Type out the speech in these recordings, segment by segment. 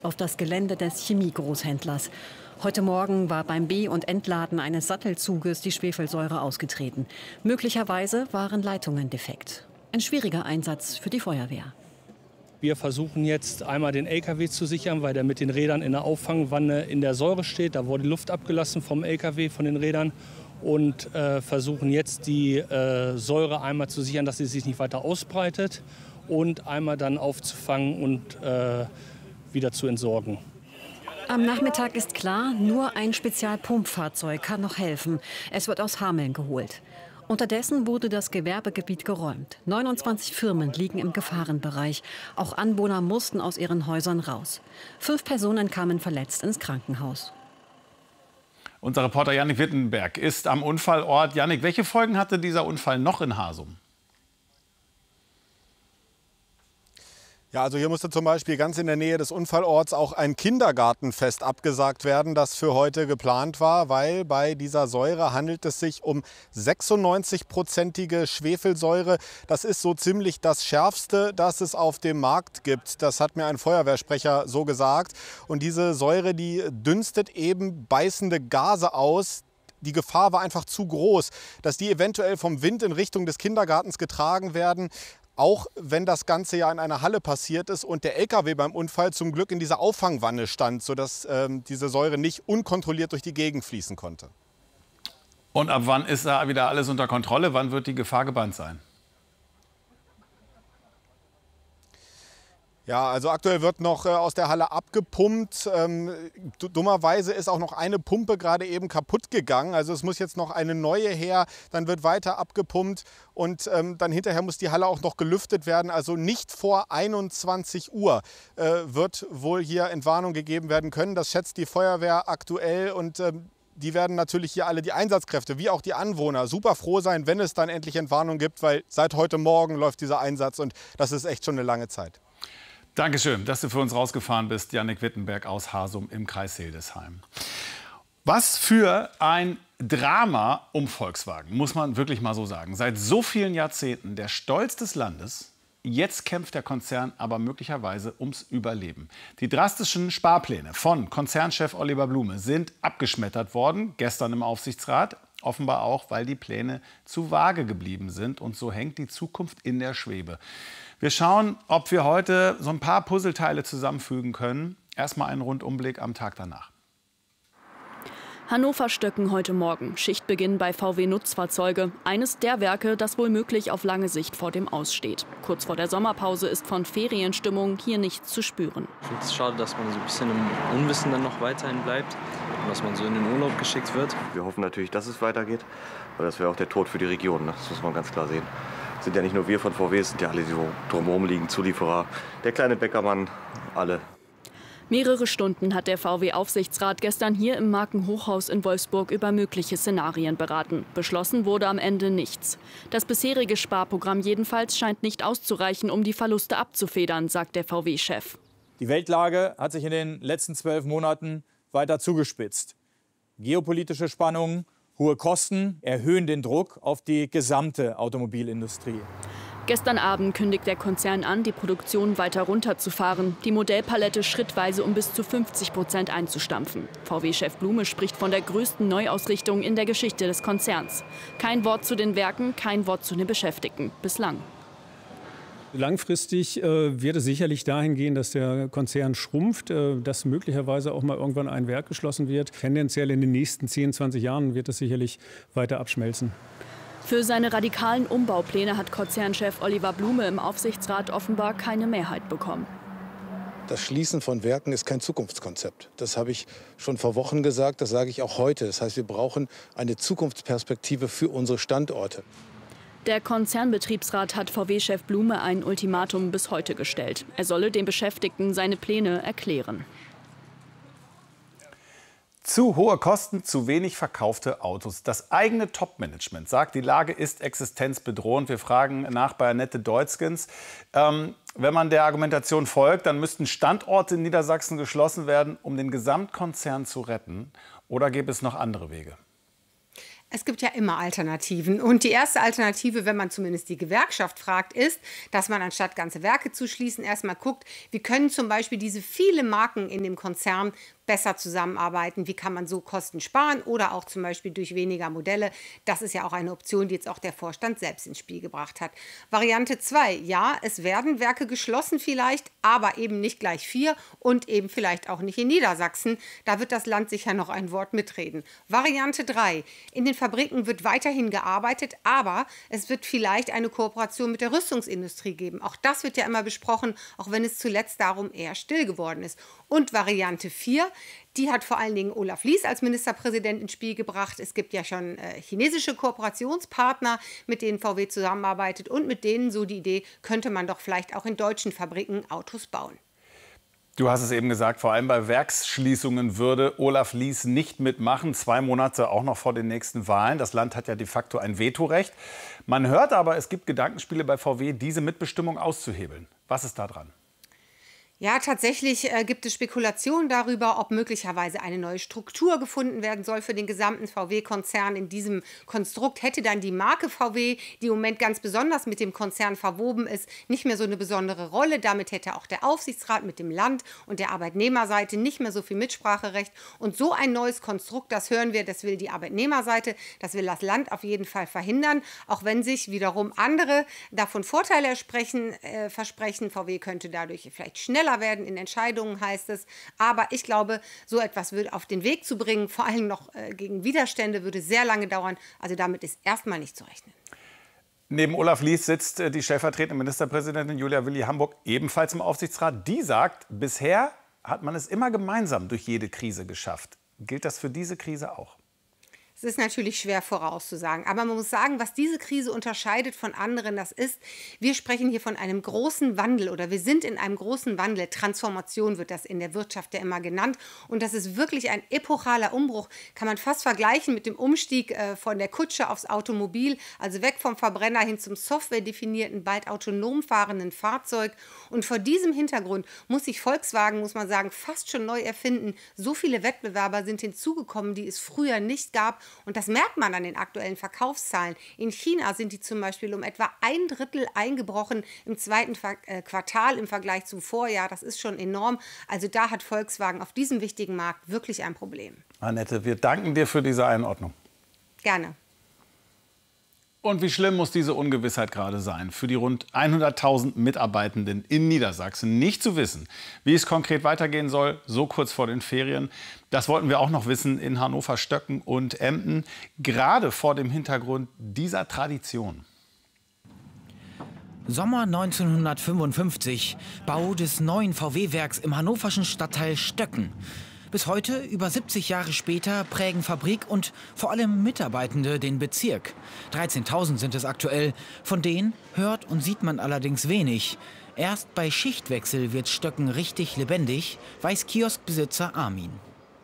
Auf das Gelände des Chemiegroßhändlers. Heute Morgen war beim Be- und Entladen eines Sattelzuges die Schwefelsäure ausgetreten. Möglicherweise waren Leitungen defekt. Ein schwieriger Einsatz für die Feuerwehr. Wir versuchen jetzt einmal den LKW zu sichern, weil der mit den Rädern in der Auffangwanne in der Säure steht. Da wurde die Luft abgelassen vom LKW, von den Rädern. Und versuchen jetzt die Säure einmal zu sichern, dass sie sich nicht weiter ausbreitet. Und einmal dann aufzufangen und wieder zu entsorgen. Am Nachmittag ist klar, nur ein Spezialpumpfahrzeug kann noch helfen. Es wird aus Hameln geholt. Unterdessen wurde das Gewerbegebiet geräumt. 29 Firmen liegen im Gefahrenbereich. Auch Anwohner mussten aus ihren Häusern raus. 5 Personen kamen verletzt ins Krankenhaus. Unser Reporter Jannik Wittenberg ist am Unfallort. Jannik, welche Folgen hatte dieser Unfall noch in Hasum? Ja, also hier musste zum Beispiel ganz in der Nähe des Unfallorts auch ein Kindergartenfest abgesagt werden, das für heute geplant war, weil bei dieser Säure handelt es sich um 96-prozentige Schwefelsäure. Das ist so ziemlich das Schärfste, das es auf dem Markt gibt. Das hat mir ein Feuerwehrsprecher so gesagt. Und diese Säure, die dünstet eben beißende Gase aus. Die Gefahr war einfach zu groß, dass die eventuell vom Wind in Richtung des Kindergartens getragen werden. Auch wenn das Ganze ja in einer Halle passiert ist und der LKW beim Unfall zum Glück in dieser Auffangwanne stand, sodass diese Säure nicht unkontrolliert durch die Gegend fließen konnte. Und ab wann ist da wieder alles unter Kontrolle? Wann wird die Gefahr gebannt sein? Ja, also aktuell wird noch aus der Halle abgepumpt. Dummerweise ist auch noch eine Pumpe gerade eben kaputt gegangen. Also es muss jetzt noch eine neue her, dann wird weiter abgepumpt und dann hinterher muss die Halle auch noch gelüftet werden. Also nicht vor 21 Uhr wird wohl hier Entwarnung gegeben werden können. Das schätzt die Feuerwehr aktuell und die werden natürlich hier alle, die Einsatzkräfte wie auch die Anwohner, super froh sein, wenn es dann endlich Entwarnung gibt, weil seit heute Morgen läuft dieser Einsatz und das ist echt schon eine lange Zeit. Dankeschön, dass du für uns rausgefahren bist, Jannik Wittenberg aus Hasum im Kreis Hildesheim. Was für ein Drama um Volkswagen, muss man wirklich mal so sagen. Seit so vielen Jahrzehnten der Stolz des Landes. Jetzt kämpft der Konzern aber möglicherweise ums Überleben. Die drastischen Sparpläne von Konzernchef Oliver Blume sind abgeschmettert worden, gestern im Aufsichtsrat. Offenbar auch, weil die Pläne zu vage geblieben sind. Und so hängt die Zukunft in der Schwebe. Wir schauen, ob wir heute so ein paar Puzzleteile zusammenfügen können. Erstmal einen Rundumblick am Tag danach. Hannover-Stöcken heute Morgen. Schichtbeginn bei VW Nutzfahrzeuge. Eines der Werke, das womöglich auf lange Sicht vor dem Aus steht. Kurz vor der Sommerpause ist von Ferienstimmung hier nichts zu spüren. Ich finde es schade, dass man so ein bisschen im Unwissen dann noch weiterhin bleibt und dass man so in den Urlaub geschickt wird. Wir hoffen natürlich, dass es weitergeht, weil das wäre auch der Tod für die Region. Das muss man ganz klar sehen. Es sind ja nicht nur wir von VW, es sind ja alle, die drumherum liegen, Zulieferer, der kleine Bäckermann, alle. Mehrere Stunden hat der VW-Aufsichtsrat gestern hier im Markenhochhaus in Wolfsburg über mögliche Szenarien beraten. Beschlossen wurde am Ende nichts. Das bisherige Sparprogramm jedenfalls scheint nicht auszureichen, um die Verluste abzufedern, sagt der VW-Chef. Die Weltlage hat sich in den letzten 12 Monaten weiter zugespitzt. Geopolitische Spannungen, hohe Kosten erhöhen den Druck auf die gesamte Automobilindustrie. Gestern Abend kündigt der Konzern an, die Produktion weiter runterzufahren, die Modellpalette schrittweise um bis zu 50% einzustampfen. VW-Chef Blume spricht von der größten Neuausrichtung in der Geschichte des Konzerns. Kein Wort zu den Werken, kein Wort zu den Beschäftigten. Bislang. Langfristig wird es sicherlich dahin gehen, dass der Konzern schrumpft, dass möglicherweise auch mal irgendwann ein Werk geschlossen wird. Tendenziell in den nächsten 10, 20 Jahren wird es sicherlich weiter abschmelzen. Für seine radikalen Umbaupläne hat Konzernchef Oliver Blume im Aufsichtsrat offenbar keine Mehrheit bekommen. Das Schließen von Werken ist kein Zukunftskonzept. Das habe ich schon vor Wochen gesagt, das sage ich auch heute. Das heißt, wir brauchen eine Zukunftsperspektive für unsere Standorte. Der Konzernbetriebsrat hat VW-Chef Blume ein Ultimatum bis heute gestellt. Er solle den Beschäftigten seine Pläne erklären. Zu hohe Kosten, zu wenig verkaufte Autos. Das eigene Top-Management sagt, die Lage ist existenzbedrohend. Wir fragen nach bei Annette Deutzgens. Wenn man der Argumentation folgt, dann müssten Standorte in Niedersachsen geschlossen werden, um den Gesamtkonzern zu retten. Oder gäbe es noch andere Wege? Es gibt ja immer Alternativen. Und die erste Alternative, wenn man zumindest die Gewerkschaft fragt, ist, dass man anstatt ganze Werke zu schließen, erstmal guckt, wie können zum Beispiel diese viele Marken in dem Konzern besser zusammenarbeiten, wie kann man so Kosten sparen oder auch zum Beispiel durch weniger Modelle. Das ist ja auch eine Option, die jetzt auch der Vorstand selbst ins Spiel gebracht hat. Variante 2, ja, es werden Werke geschlossen vielleicht, aber eben nicht gleich 4 und eben vielleicht auch nicht in Niedersachsen. Da wird das Land sicher noch ein Wort mitreden. Variante 3, in den Fabriken wird weiterhin gearbeitet, aber es wird vielleicht eine Kooperation mit der Rüstungsindustrie geben. Auch das wird ja immer besprochen, auch wenn es zuletzt darum eher still geworden ist. Und Variante 4, die hat vor allen Dingen Olaf Lies als Ministerpräsident ins Spiel gebracht. Es gibt ja schon chinesische Kooperationspartner, mit denen VW zusammenarbeitet und mit denen, so die Idee, könnte man doch vielleicht auch in deutschen Fabriken Autos bauen. Du hast es eben gesagt, vor allem bei Werksschließungen würde Olaf Lies nicht mitmachen. 2 Monate auch noch vor den nächsten Wahlen. Das Land hat ja de facto ein Vetorecht. Man hört aber, es gibt Gedankenspiele bei VW, diese Mitbestimmung auszuhebeln. Was ist da dran? Ja, tatsächlich gibt es Spekulationen darüber, ob möglicherweise eine neue Struktur gefunden werden soll für den gesamten VW-Konzern. In diesem Konstrukt hätte dann die Marke VW, die im Moment ganz besonders mit dem Konzern verwoben ist, nicht mehr so eine besondere Rolle. Damit hätte auch der Aufsichtsrat mit dem Land und der Arbeitnehmerseite nicht mehr so viel Mitspracherecht. Und so ein neues Konstrukt, das hören wir, das will die Arbeitnehmerseite, das will das Land auf jeden Fall verhindern. Auch wenn sich wiederum andere davon Vorteile versprechen. VW könnte dadurch vielleicht schneller werden in Entscheidungen, heißt es. Aber ich glaube, so etwas wird auf den Weg zu bringen, vor allem noch gegen Widerstände, würde sehr lange dauern. Also damit ist erstmal nicht zu rechnen. Neben Olaf Lies sitzt die stellvertretende Ministerpräsidentin Julia Willi Hamburg ebenfalls im Aufsichtsrat. Die sagt, bisher hat man es immer gemeinsam durch jede Krise geschafft. Gilt das für diese Krise auch? Es ist natürlich schwer vorauszusagen, aber man muss sagen, was diese Krise unterscheidet von anderen, das ist, wir sprechen hier von einem großen Wandel oder wir sind in einem großen Wandel. Transformation wird das in der Wirtschaft ja immer genannt und das ist wirklich ein epochaler Umbruch, kann man fast vergleichen mit dem Umstieg von der Kutsche aufs Automobil, also weg vom Verbrenner hin zum softwaredefinierten, bald autonom fahrenden Fahrzeug. Und vor diesem Hintergrund muss sich Volkswagen, muss man sagen, fast schon neu erfinden. So viele Wettbewerber sind hinzugekommen, die es früher nicht gab. Und das merkt man an den aktuellen Verkaufszahlen. In China sind die zum Beispiel um etwa 1/3 eingebrochen im zweiten Quartal im Vergleich zum Vorjahr. Das ist schon enorm. Also da hat Volkswagen auf diesem wichtigen Markt wirklich ein Problem. Annette, wir danken dir für diese Einordnung. Gerne. Und wie schlimm muss diese Ungewissheit gerade sein für die rund 100.000 Mitarbeitenden in Niedersachsen, nicht zu wissen, wie es konkret weitergehen soll, so kurz vor den Ferien. Das wollten wir auch noch wissen in Hannover, Stöcken und Emden, gerade vor dem Hintergrund dieser Tradition. Sommer 1955, Bau des neuen VW-Werks im hannoverschen Stadtteil Stöcken. Bis heute, über 70 Jahre später, prägen Fabrik und vor allem Mitarbeitende den Bezirk. 13.000 sind es aktuell. Von denen hört und sieht man allerdings wenig. Erst bei Schichtwechsel wird Stöcken richtig lebendig, weiß Kioskbesitzer Armin.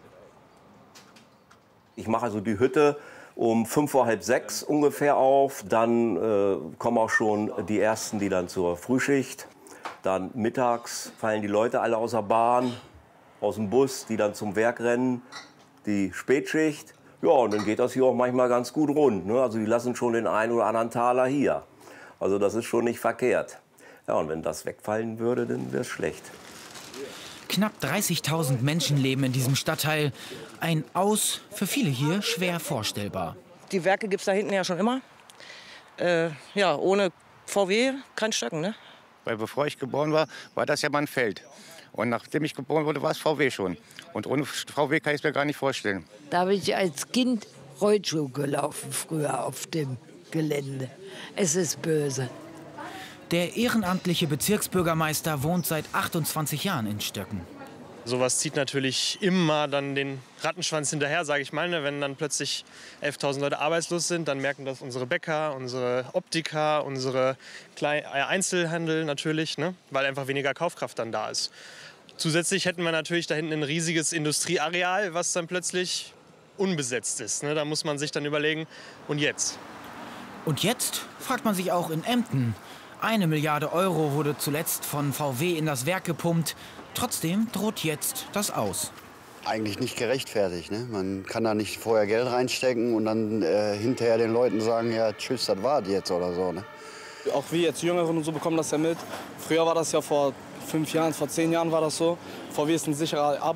Ich mache also die Hütte um 5 Uhr, halb 6 ungefähr auf. Dann kommen auch schon die Ersten, die dann zur Frühschicht. Dann mittags fallen die Leute alle aus der Bahn, aus dem Bus, die dann zum Werk rennen, die Spätschicht. Ja, und dann geht das hier auch manchmal ganz gut rund, ne? Also die lassen schon den einen oder anderen Taler hier. Also das ist schon nicht verkehrt. Ja, und wenn das wegfallen würde, dann wäre es schlecht. Knapp 30.000 Menschen leben in diesem Stadtteil. Ein Aus für viele hier schwer vorstellbar. Die Werke gibt es da hinten ja schon immer. Ja, ohne VW kein Stöcken, ne? Weil bevor ich geboren war, war das ja mal ein Feld. Und nachdem ich geboren wurde, war es VW schon. Und ohne VW kann ich es mir gar nicht vorstellen. Da bin ich als Kind Rollschuh gelaufen, früher auf dem Gelände. Es ist böse. Der ehrenamtliche Bezirksbürgermeister wohnt seit 28 Jahren in Stöcken. Sowas zieht natürlich immer dann den Rattenschwanz hinterher, sage ich mal. Wenn dann plötzlich 11.000 Leute arbeitslos sind, dann merken das unsere Bäcker, unsere Optiker, unsere Einzelhandel natürlich, ne? Weil einfach weniger Kaufkraft dann da ist. Zusätzlich hätten wir natürlich da hinten ein riesiges Industrieareal, was dann plötzlich unbesetzt ist. Ne? Da muss man sich dann überlegen, und jetzt? Und jetzt fragt man sich auch in Emden. 1 Milliarde Euro wurde zuletzt von VW in das Werk gepumpt. Trotzdem droht jetzt das Aus. eigentlich nicht gerechtfertigt. Ne? Man kann da nicht vorher Geld reinstecken und dann hinterher den Leuten sagen, ja tschüss, das war's jetzt oder so. Ne? Auch wir jetzt Jüngeren und so bekommen das ja mit. Früher war das ja vor 5 Jahren, vor 10 Jahren war das so. VW ist ein sicherer